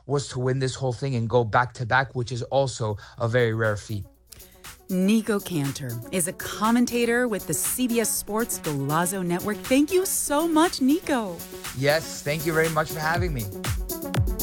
was to win this whole thing and go back to back, which is also a very rare feat. Nico Cantor is a commentator with the CBS Sports Golazo Network. Thank you so much, Nico. Yes, thank you very much for having me.